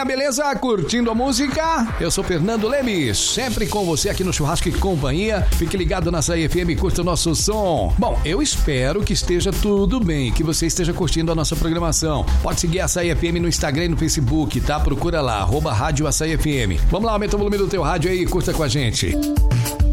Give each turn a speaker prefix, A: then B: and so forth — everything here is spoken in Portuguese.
A: galerinha, beleza? Curtindo a música? Eu sou Fernando Lemes, sempre com você aqui no Churrasco e Companhia. Fique ligado na Açaí FM e curta o nosso som. Bom, eu espero que esteja tudo bem, que você esteja curtindo a nossa programação. Pode seguir a Açaí FM no Instagram e no Facebook, tá? Procura lá, @Rádio Açaí FM. Vamos lá, aumenta o volume do teu rádio aí e curta com a gente.